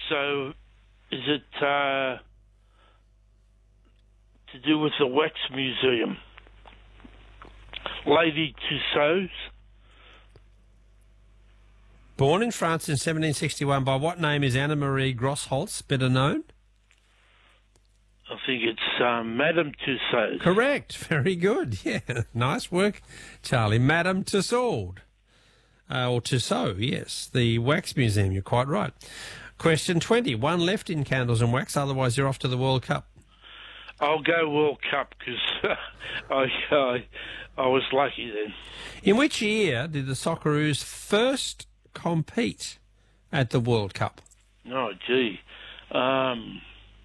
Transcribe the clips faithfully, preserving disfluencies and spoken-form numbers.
So, is it uh, to do with the Wax Museum? Lady Tussauds? Born in France in seventeen sixty-one, by what name is Anna-Marie Grossholtz better known? I think it's um, Madame Tussauds. Correct. Very good. Yeah, nice work, Charlie. Madame Tussauds. Uh, or Tussaud, yes. The Wax Museum, you're quite right. Question twenty. One left in Candles and Wax, otherwise you're off to the World Cup. I'll go World Cup because I, I, I was lucky then. In which year did the Socceroos first compete at the World Cup? Oh, gee. Um,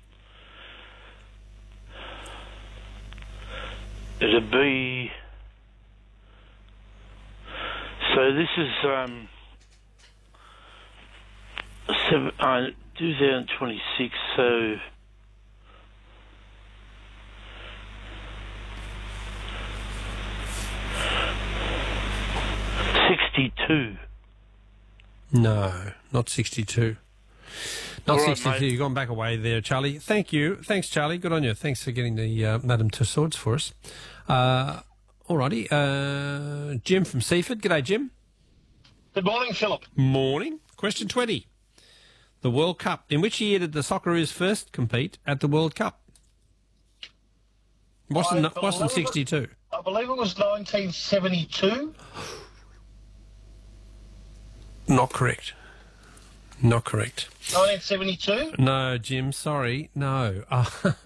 it'd be... So this is um, seven, uh, twenty twenty-six, so... sixty-two. No, not sixty-two. Not All right, sixty-two. mate. You've gone back away there, Charlie. Thank you. Thanks, Charlie. Good on you. Thanks for getting the uh, Madame Tussauds for us. Uh, alrighty. Uh, Jim from Seaford. G'day, Jim. Good morning, Philip. Morning. Question twenty. The World Cup. In which year did the Socceroos first compete at the World Cup? Wasn't, I wasn't believe it- sixty-two. I believe it was nineteen seventy-two. Not correct. Not correct. nineteen seventy-two? No, Jim, sorry. No. Uh,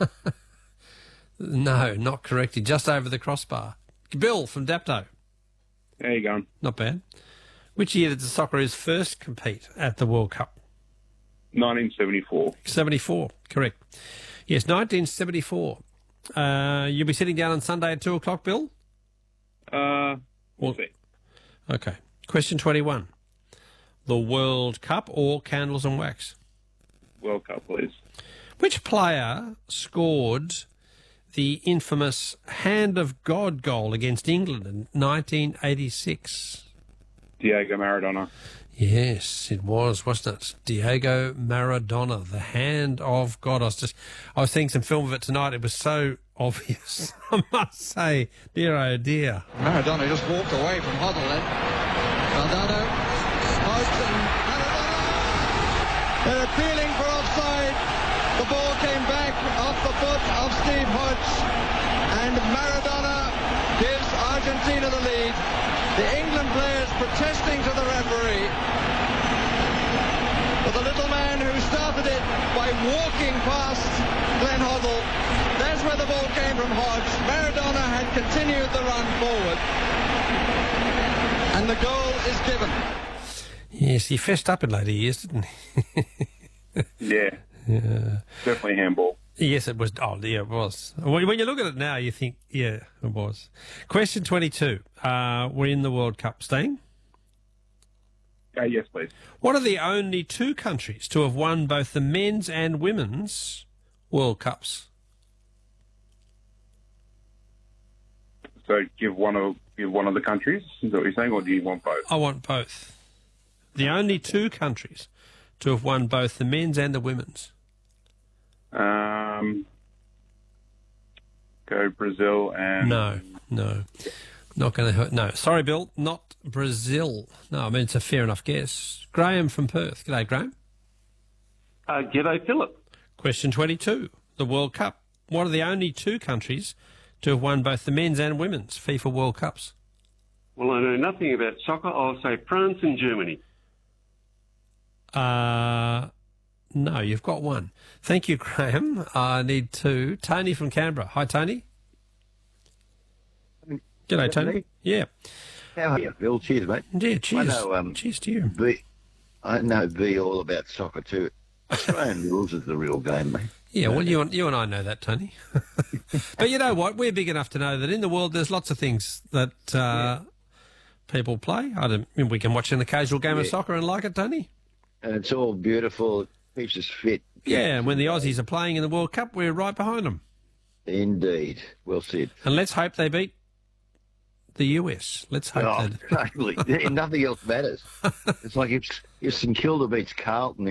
no, not correct. Just over the crossbar. Bill from Dapto. How you going? Not bad. Which year did the Socceroos first compete at the World Cup? nineteen seventy-four. seventy-four, correct. Yes, nineteen seventy-four. Uh, you'll be sitting down on Sunday at two o'clock, Bill? Uh, we'll Well- see. Okay. Question twenty-one. The World Cup or Candles and Wax? World Cup, please. Which player scored the infamous Hand of God goal against England in nineteen eighty-six? Diego Maradona. Yes, it was, wasn't it? Diego Maradona, the Hand of God. I was just, I was seeing some film of it tonight. It was so obvious, I must say. Dear, oh dear. Maradona just walked away from Hoddle then. Valdano, Hodge and Maradona! They're appealing for offside. The ball came back off the foot of Steve Hodge. And Maradona gives Argentina the lead. The England players protesting to the referee. But the little man who started it by walking past Glenn Hoddle, that's where the ball came from Hodge. Maradona had continued the run forward. And the goal is given. Yes, he fessed up in later years, didn't he? Yeah. Yeah. Definitely handball. Yes, it was. Oh, yeah, it was. When when you look at it now, you think, yeah, it was. Question twenty-two. Uh, we're in the World Cup. Staying? Uh, yes, please. What are the only two countries to have won both the men's and women's World Cups? So give one of give one of the countries. Is that what you're saying, or do you want both? I want both. The only two countries to have won both the men's and the women's. Um, go Brazil and No, no. Not going to hurt. No. Sorry, Bill. Not Brazil. No, I mean, it's a fair enough guess. Graham from Perth. G'day, Graham. Uh, g'day, Philip. Question twenty-two. The World Cup. What are the only two countries to have won both the men's and women's FIFA World Cups? Well, I know nothing about soccer. I'll say France and Germany. Uh, no, you've got one. Thank you, Graham. I need two. Tony from Canberra. Hi, Tony. G'day, Tony. Yeah. How are you, Bill? Cheers, mate. Yeah, cheers. I know, um, cheers to you. B, I know B all about soccer too. Australian rules is the real game, mate. Yeah, well, you and, you and I know that, Tony. But you know what? We're big enough to know that in the world there's lots of things that uh, yeah. people play. I don't. I mean, we can watch an occasional game yeah. of soccer and like it, Tony. And it's all beautiful. It keeps us fit. Yeah, and when the Aussies are playing in the World Cup, we're right behind them. Indeed. Well said. And let's hope they beat the U S. Let's hope oh, that. Totally. Nothing else matters. It's like if, if St Kilda beats Carlton